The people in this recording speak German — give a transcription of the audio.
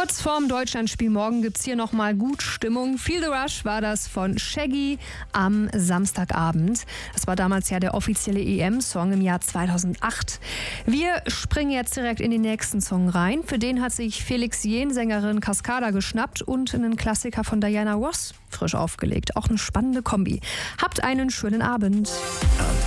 Kurz vorm Deutschlandspiel morgen gibt's hier nochmal gut Stimmung. Feel the Rush war das von Shaggy am Samstagabend. Das war damals ja der offizielle EM-Song im Jahr 2008. Wir springen jetzt direkt in den nächsten Song rein. Für den hat sich Felix Jähn, Sängerin Cascada, geschnappt und einen Klassiker von Diana Ross frisch aufgelegt. Auch eine spannende Kombi. Habt einen schönen Abend.